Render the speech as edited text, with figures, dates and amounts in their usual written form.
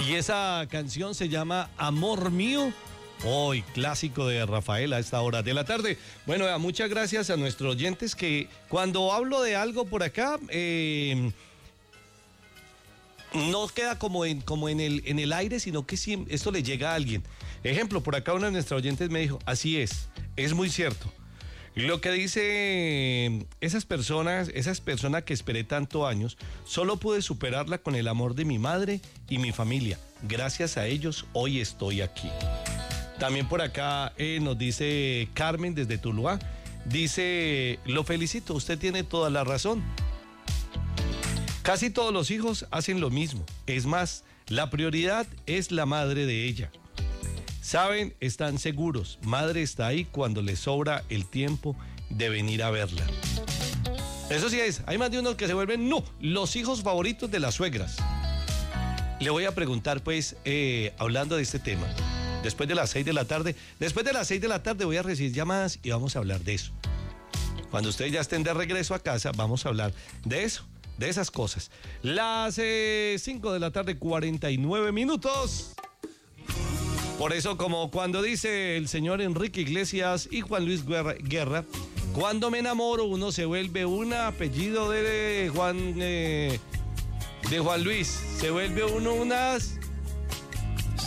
Y esa canción se llama Amor Mío. Hoy, clásico de Rafael a esta hora de la tarde. Bueno, muchas gracias a nuestros oyentes que cuando hablo de algo por acá, no queda como en el aire, sino que sí, esto le llega a alguien. Ejemplo, por acá una de nuestros oyentes me dijo, así es muy cierto. Lo que dice esa persona que esperé tantos años, solo pude superarla con el amor de mi madre y mi familia. Gracias a ellos, hoy estoy aquí. También por acá nos dice Carmen desde Tuluá, dice, lo felicito, usted tiene toda la razón. Casi todos los hijos hacen lo mismo. Es más, la prioridad es la madre de ella. Saben, están seguros. Madre está ahí cuando les sobra el tiempo de venir a verla. Eso sí es, hay más de unos que se vuelven, los hijos favoritos de las suegras. Le voy a preguntar, pues, hablando de este tema, después de las 6 de la tarde voy a recibir llamadas y vamos a hablar de eso. Cuando ustedes ya estén de regreso a casa, vamos a hablar de eso. De esas cosas. Las 5 de la tarde, 49 minutos. Por eso, como cuando dice el señor Enrique Iglesias y Juan Luis Guerra, cuando me enamoro uno se vuelve un apellido de Juan Luis, se vuelve uno unas